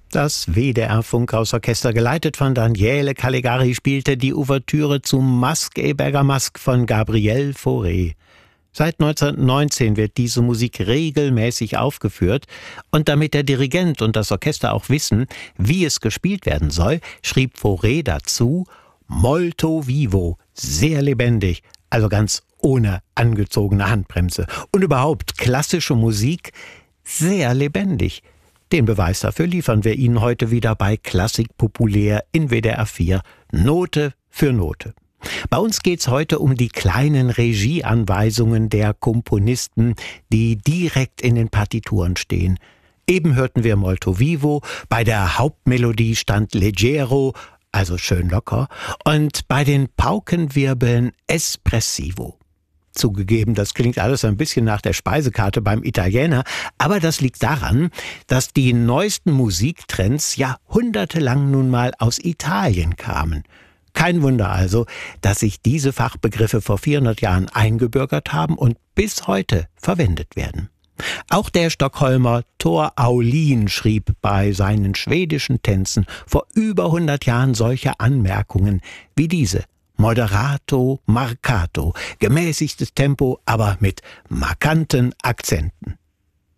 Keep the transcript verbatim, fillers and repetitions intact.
Das W D R-Funkhausorchester, geleitet von Daniele Calegari, spielte die Ouvertüre zu Masque et Bergamasque von Gabriel Fauré. Seit neunzehnhundertneunzehn wird diese Musik regelmäßig aufgeführt, und damit der Dirigent und das Orchester auch wissen, wie es gespielt werden soll, schrieb Fauré dazu: Molto vivo, sehr lebendig, also ganz ohne angezogene Handbremse. Und überhaupt klassische Musik sehr lebendig. Den Beweis dafür liefern wir Ihnen heute wieder bei Klassik populär in W D R vier, Note für Note. Bei uns geht's heute um die kleinen Regieanweisungen der Komponisten, die direkt in den Partituren stehen. Eben hörten wir Molto vivo, bei der Hauptmelodie stand leggero, also schön locker, und bei den Paukenwirbeln espressivo. Zugegeben, das klingt alles ein bisschen nach der Speisekarte beim Italiener, aber das liegt daran, dass die neuesten Musiktrends jahrhundertelang nun mal aus Italien kamen. Kein Wunder also, dass sich diese Fachbegriffe vor vierhundert Jahren eingebürgert haben und bis heute verwendet werden. Auch der Stockholmer Tor Aulin schrieb bei seinen schwedischen Tänzen vor über hundert Jahren solche Anmerkungen wie diese: Moderato, marcato, gemäßigtes Tempo, aber mit markanten Akzenten.